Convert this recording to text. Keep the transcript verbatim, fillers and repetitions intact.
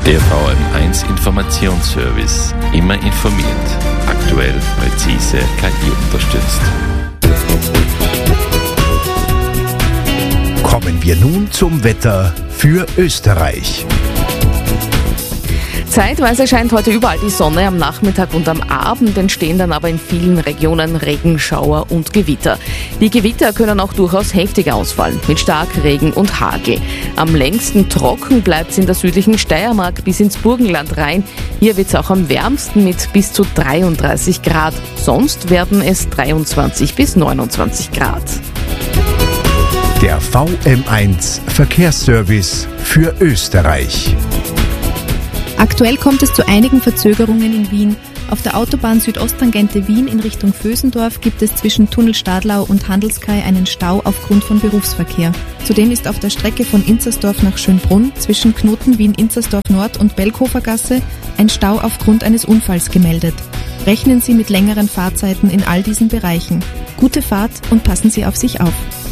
Der V M eins Informationsservice. Immer informiert. Aktuell, präzise, K I unterstützt. Kommen wir nun zum Wetter für Österreich. Zeitweise scheint heute überall die Sonne, am Nachmittag und am Abend entstehen dann aber in vielen Regionen Regenschauer und Gewitter. Die Gewitter können auch durchaus heftig ausfallen, mit Starkregen und Hagel. Am längsten trocken bleibt es in der südlichen Steiermark bis ins Burgenland rein. Hier wird es auch am wärmsten mit bis zu dreiunddreißig Grad. Sonst werden es dreiundzwanzig bis neunundzwanzig Grad. Der V M eins Verkehrsservice für Österreich. Aktuell kommt es zu einigen Verzögerungen in Wien. Auf der Autobahn Südosttangente Wien in Richtung Vösendorf gibt es zwischen Tunnel Stadlau und Handelskai einen Stau aufgrund von Berufsverkehr. Zudem ist auf der Strecke von Inzersdorf nach Schönbrunn zwischen Knoten Wien-Inzersdorf Nord und Belkhofergasse ein Stau aufgrund eines Unfalls gemeldet. Rechnen Sie mit längeren Fahrzeiten in all diesen Bereichen. Gute Fahrt und passen Sie auf sich auf.